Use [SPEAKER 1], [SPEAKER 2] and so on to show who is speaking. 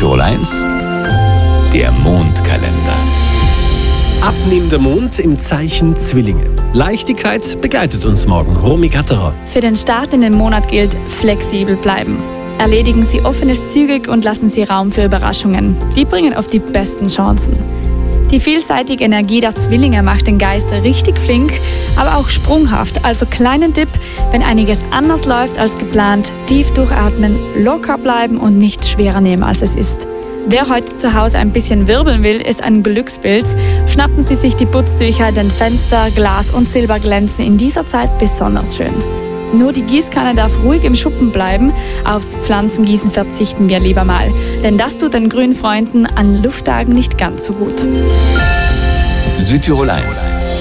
[SPEAKER 1] Südtirol 1, der Mondkalender.
[SPEAKER 2] Abnehmender Mond im Zeichen Zwillinge. Leichtigkeit begleitet uns morgen. Romy Gatterer.
[SPEAKER 3] Für den Start in den Monat gilt, flexibel bleiben. Erledigen Sie Offenes zügig und lassen Sie Raum für Überraschungen. Die bringen oft die besten Chancen. Die vielseitige Energie der Zwillinge macht den Geist richtig flink, aber auch sprunghaft. Also kleinen Tipp, wenn einiges anders läuft als geplant, tief durchatmen, locker bleiben und nichts schwerer nehmen, als es ist. Wer heute zu Hause ein bisschen wirbeln will, ist ein Glückspilz. Schnappen Sie sich die Putztücher, denn Fenster, Glas und Silber glänzen in dieser Zeit besonders schön. Nur die Gießkanne darf ruhig im Schuppen bleiben. Aufs Pflanzengießen verzichten wir lieber mal. Denn das tut den grünen Freunden an Lufttagen nicht ganz so gut.
[SPEAKER 1] Südtirol 1,